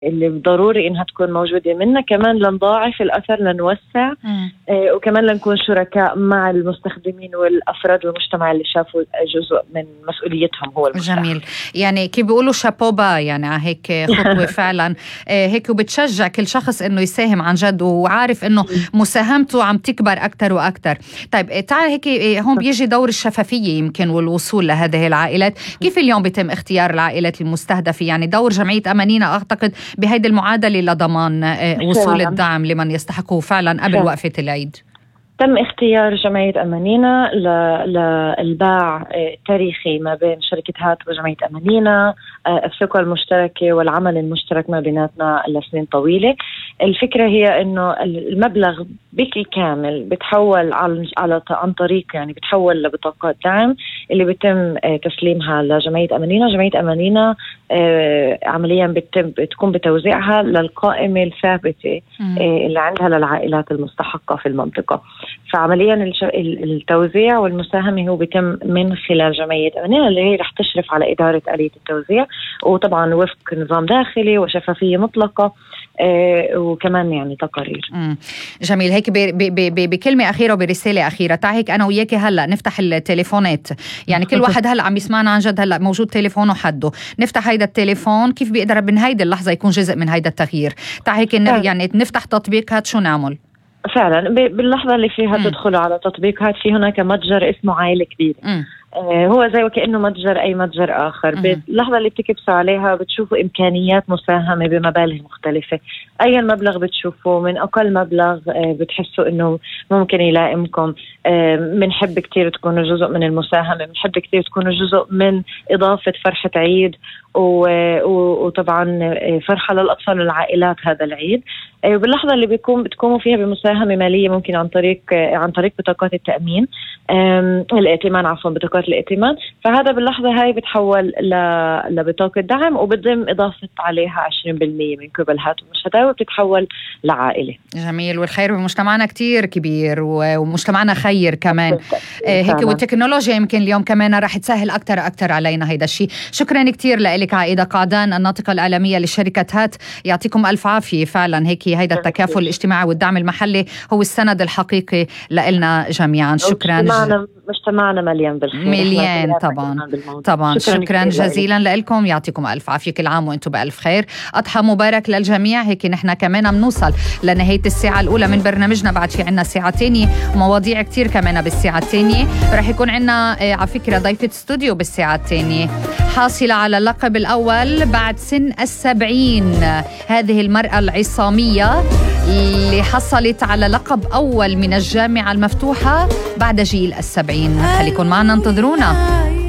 اللي ضروري إنها تكون موجودة منا، كمان لنضاعف الأثر، لنوسع وكمان لنكون شركاء مع المستخدمين والأفراد والمجتمع اللي شافوا جزء من مسؤوليتهم هو المجتمع. جميل، يعني كيف بيقولوا شابوبا يعني هيك خطوة فعلا هيك، وبتشجع كل شخص إنه يساهم عن جد وعارف إنه مساهمته عم تكبر أكتر وأكتر. طيب تعال هيك هون بيجي دور الشفافية يمكن والوصول لهذه العائلات. كيف اليوم بيتم اختيار العائلات المستهدفة؟ يعني دور جمعية أمانينا أعتقد بهيدي المعادلة لضمان وصول الدعم لمن يستحقه فعلا قبل وقفة العيد. تم اختيار جمعية أمانينا للباع التاريخي ما بين شركة هات وجمعية أمانينا، الثقة المشتركة والعمل المشترك ما بيناتنا لسنين طويلة. الفكرة هي إنه المبلغ بالكامل بتحول عن طريق يعني بتحول لبطاقات دعم اللي بيتم تسليمها لجمعية أمانينا. جمعية أمانينا عمليا بتكون بتوزيعها للقائمة الثابتة اللي عندها للعائلات المستحقة في المنطقة. فعمليا التوزيع والمساهمة هو بيتم من خلال جمعية أمانينا اللي هي رح تشرف على إدارة آلية التوزيع، وطبعا وفق نظام داخلي وشفافية مطلقة وكمان يعني تقارير. جميل. هيك بكلمة أخيرة وبرسالة أخيرة، تعال هيك أنا وياك هلأ نفتح التليفونات، يعني كل واحد هلأ عم يسمعنا عن جد هلأ موجود تليفونه حده، نفتح هيدا التليفون كيف بيقدر من هيدا اللحظة يكون جزء من هيدا التغيير؟ تعال هيك يعني نفتح تطبيق هات، شو نعمل؟ فعلا باللحظة اللي فيها تدخلوا على تطبيق هات، في هناك متجر اسمه عائلة كبيرة. هو زي وكأنه متجر أي متجر آخر. باللحظة اللي بتكبسوا عليها بتشوفوا إمكانيات مساهمة بمبالغ مختلفة. أي مبلغ بتشوفوه من أقل مبلغ بتحسوا إنه ممكن يلائمكم. بنحب كتير تكونوا جزء من المساهمة، بنحب كتير تكونوا جزء من إضافة فرحة عيد وطبعا فرحة للأطفال والعائلات هذا العيد. باللحظة اللي بتقوموا فيها بمساهمة مالية ممكن عن طريق بطاقات التأمين الائتمان، عفوا بطاقات الائتمان، فهذا باللحظة هاي بتحول لبطاقة دعم وبتضم إضافة عليها 20% من قبل هات ومشهداوي وبتتحول لعائلة. جميل. والخير بمجتمعنا كتير كبير ومجتمعنا خير كمان هيك، والتكنولوجيا يمكن اليوم كمان رح تسهل أكتر علينا هيدا الشيء. شكرا كتير لك عائدة قعدان، الناطقة الإعلامية لشركة هات. يعطيكم ألف عافية. فعلا هيك هيدا التكافل الاجتماعي والدعم المحلي هو السند الحقيقي لنا جميعا. شكرا. مجتمعنا مليان بالخير، مليان طبعا. شكرا جزيلا لكم، يعطيكم ألف عافية. كل عام وأنتم بألف خير. أضحى مبارك للجميع. هيك نحن كمان بنوصل لنهاية الساعة الأولى من برنامجنا، بعد في عنا ساعة تانية ومواضيع كتير كمان بالساعة التانية. رح يكون عنا على فكرة ضيفة استوديو بالساعة التانية حاصلة على اللقب الأول بعد سن 70. هذه المرأة العصامية اللي حصلت على لقب أول من الجامعة المفتوحة بعد جيل 70. خليكن معنا، انتظرونا.